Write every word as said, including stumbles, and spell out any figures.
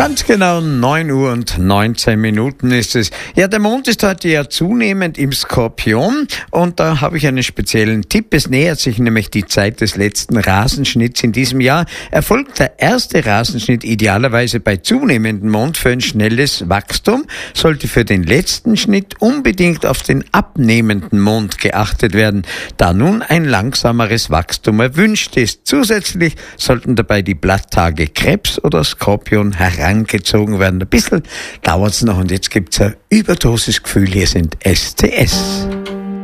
Ganz genau neun Uhr und neunzehn Minuten ist es. Ja, der Mond ist heute ja zunehmend im Skorpion und da habe ich einen speziellen Tipp. Es nähert sich nämlich die Zeit des letzten Rasenschnitts in diesem Jahr. Erfolgt der erste Rasenschnitt idealerweise bei zunehmendem Mond für ein schnelles Wachstum, sollte für den letzten Schnitt unbedingt auf den abnehmenden Mond geachtet werden, da nun ein langsameres Wachstum erwünscht ist. Zusätzlich sollten dabei die Blatttage Krebs oder Skorpion herangezogen werden. Ein bisschen dauert's noch und jetzt gibt's ein Überdosisgefühl. Hier sind S T S.